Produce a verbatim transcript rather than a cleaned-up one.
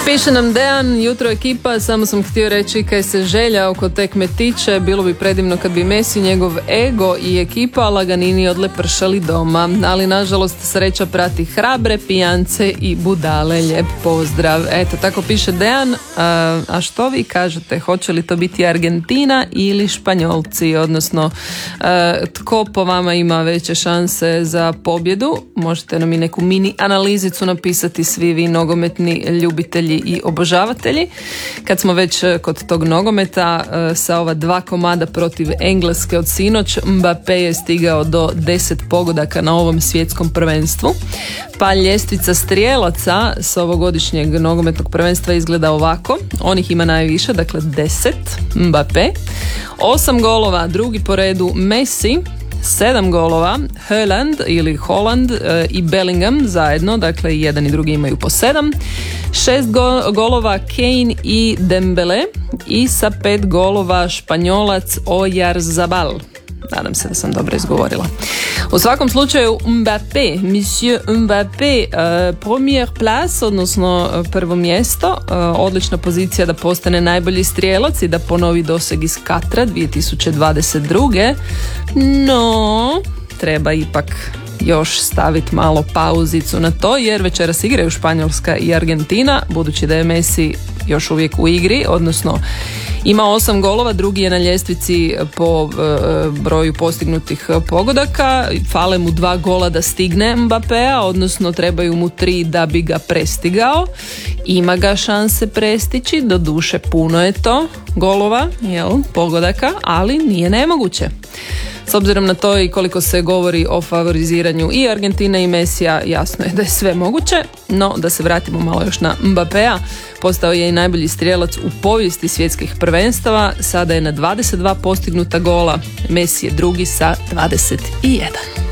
Piše nam Dejan, jutro ekipa, samo sam htio reći kaj se želja oko tekme tiče, bilo bi predivno kad bi Messi, njegov ego i ekipa laganini odlepršali doma, ali nažalost sreća prati hrabre, pijance i budale. Lijep pozdrav. Eto, tako piše Dejan. A, a što vi kažete, hoće li to biti Argentina ili Španjolci, odnosno a, tko po vama ima veće šanse za pobjedu? Možete nam i neku mini analizicu napisati, svi vi nogometni ljubitelji i obožavatelji. Kad smo već kod tog nogometa, sa ova dva komada protiv Engleske od sinoć, Mbappé je stigao do deset pogodaka na ovom svjetskom prvenstvu, pa ljestvica strijelaca s ovogodišnjeg nogometnog prvenstva izgleda ovako. On ih ima najviše, dakle deset, Mbappé, osam golova drugi po redu Messi, sedam golova Haaland ili Holland e, i Bellingham zajedno, dakle i jedan i drugi imaju po sedam, šest go- golova Kane i Dembele i sa pet golova Španjolac Oyarzabal. Nadam se da sam dobro izgovorila. U svakom slučaju Mbappé, Monsieur Mbappé, uh, premier place, odnosno uh, prvo mjesto, uh, odlična pozicija da postane najbolji strijelac i da ponovi doseg iz Katra dvije tisuće dvadeset druge. No, treba ipak još staviti malo pauzicu na to, jer večeras igraju Španjolska i Argentina, budući da je Messi još uvijek u igri, odnosno ima osam golova, drugi je na ljestvici po e, broju postignutih pogodaka, fale mu dva gola da stigne Mbappéa, odnosno trebaju mu tri da bi ga prestigao. Ima ga šanse prestići, doduše puno je to golova, jel, pogodaka, ali nije nemoguće. S obzirom na to i koliko se govori o favoriziranju i Argentine i Messija, jasno je da je sve moguće, no da se vratimo malo još na Mbappéa. Postao je i najbolji strijelac u povijesti svjetskih prvenstava, sada je na dvadeset dva postignuta gola, Messi je drugi sa dvadeset jedan.